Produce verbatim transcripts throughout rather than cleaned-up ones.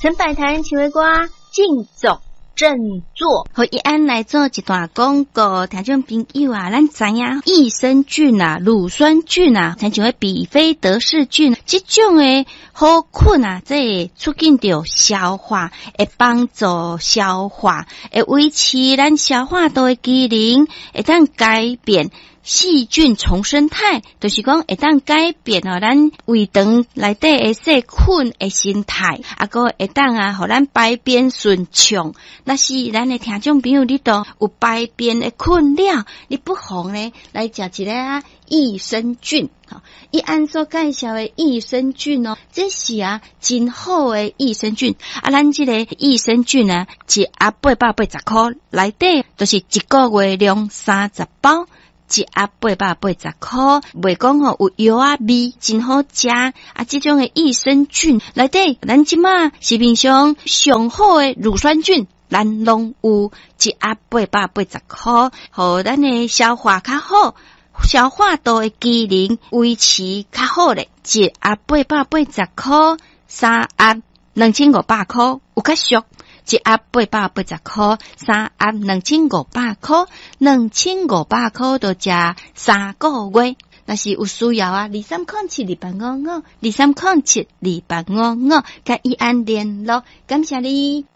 陈百潭请为瓜静走振作， 和一安来做一段广告，听众朋友啊，咱知影益生菌啊、乳酸菌啊，像像比菲德氏菌，这种诶好菌啊，这会促进着消化，会帮助消化，会维持咱消化道的机能，会当改变细菌重生态，就是讲会当改变哦，咱胃肠内底的细菌的形态，啊个会当啊，互咱排便顺畅。那是咱的听众朋友，你都有排便的困扰，你不妨呢来食一个啊益生菌。好，一按所介绍的益生菌哦，这是啊真好的益生菌。啊，咱这个益生菌啊，一盒八百八十块，内底就是一个月量三十包。一盒八百八十块，袂讲吼有药啊味，真好食啊！这种的益生菌内底，咱即马市面上上好的乳酸菌，咱拢有一盒八百八十块，互咱的消化较好，消化道的机能维持较好咧。一盒八百八十块，三盒两千五百块，有较俗。一盒八百八十块，三盒两千五百块，两千五百块就食三个月。若是有需要啊，二三空七二八五五，二三空七二八五五，甲伊安联络，感谢你。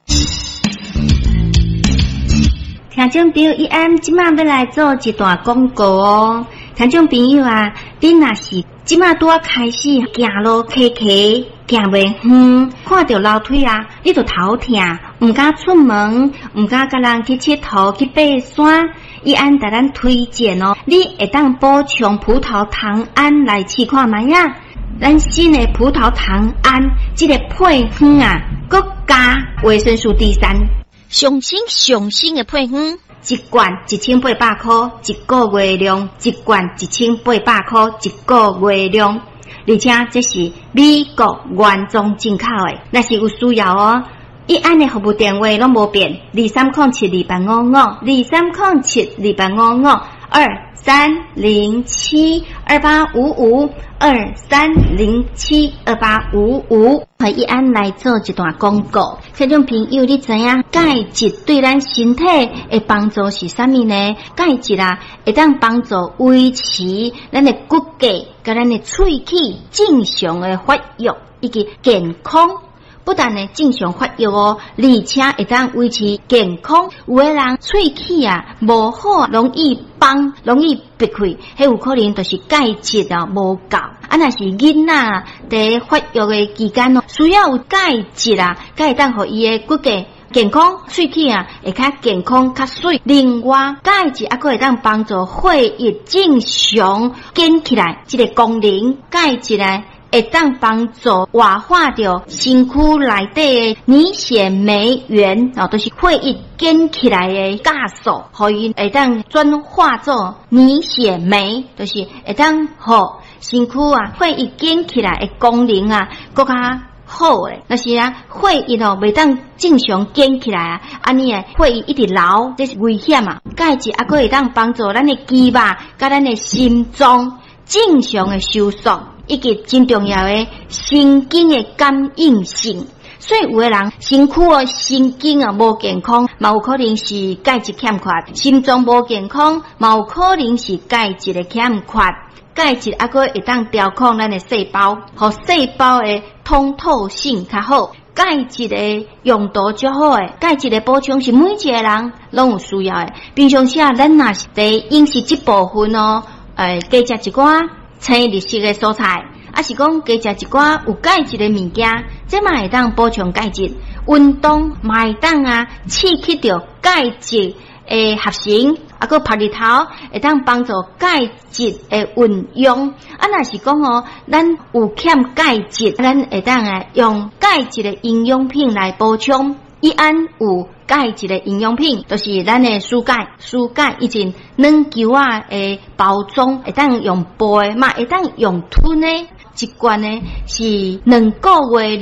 听众朋友，伊安即马要来做一段广告哦。听众朋友啊，你若是即马拄啊开始行路骑骑。行袂远，看到楼梯啊，你就头痛，唔敢出门，唔敢甲人去佚佗去爬山。伊按甲咱推荐哦，你会当补充葡萄糖胺来试看卖啊。咱新的葡萄糖胺，这个配方啊，佮加维生素 D 三，上新上新的配方。一罐一千八百块，一个月量；一罐一千八百块，一个月量。而且这是美国原装进口的，若是有需要哦。一按的服务电话拢无变，二三空七二八五五，二三空七二八五五，二三零七二八五五，二三零七二八五五。和一按来做一段广告，听众朋友，你知影钙质对咱身体的帮助是啥物呢？钙质啊，会当帮助维持咱的骨骼甲咱的喙齿正常的发育以及健康。不但呢正常发育哦，而且会当维持健康。有的人喙齿啊无好，容易崩，容易闭开，迄有可能就是钙质啊无够。啊，若是囡仔在发育的期间哦，需要有钙质啊，才会当互伊的骨骼健康，喙齿啊会较健康较水。另外，钙质还可会当帮助血液正常建起来，这个功能钙质呢。会当帮助活化掉身躯内底的凝血酶原，哦，就是血液建起来的酵素，可以会当转化做凝血酶，就是会当互身躯啊血液建起来的功能啊更加好诶。那是啊，血液哦袂当正常建起来啊，安尼诶血液一直流，这是危险啊。钙质还可会当帮助咱的肌肉甲咱的心脏正常的收缩。以及真重要的神经的感应性，所以有的人身躯的神经啊无健康，嘛有可能是钙质欠缺；心脏无健康，嘛有可能是钙质的欠缺。钙质还可会当调控咱的细胞，和细胞的通透性较好。钙质的用途较好诶，钙质的补充是每一个人拢有需要诶。平常时啊，咱若是在饮食这部分哦，诶，加食一寡青绿色的蔬菜，啊是讲加食一寡有钙质的物件，这嘛会当补充钙质。运动嘛会当啊刺激到钙质的合成，啊个晒日头会当帮助钙质的运用。啊，若是讲哦，咱有欠钙质，咱会当啊用钙质的营养品来补充。伊安有钙质的营养品，就是咱的蔬钙，蔬钙以前软球啊的包装，会当用杯嘛，会当用吞的，一罐呢是两个月量，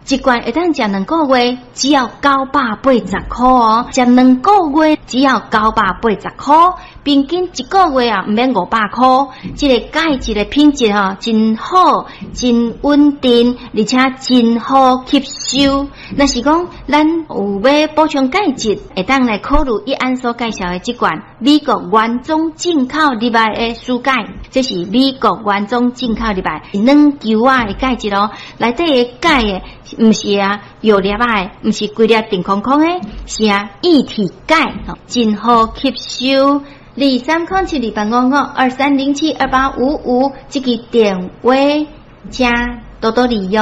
一罐会当食两个月，只要九百八十块哦，食两个月只要九百八十块，平均一个月啊，毋免五百块。这个钙质的品质吼，真好，真稳定，而且真好吸收。若是讲咱有要补充钙质，会当来考虑一安所介绍的这罐美国原装进口入来的舒钙，这是美国原装进口入来两球啊的钙质哦，内底的钙的。毋是啊，药粒啊，毋是规粒定空空诶，是啊，液体钙，真好吸收。二三空七二八五五二三零七二八五五，这个电话请多多利用。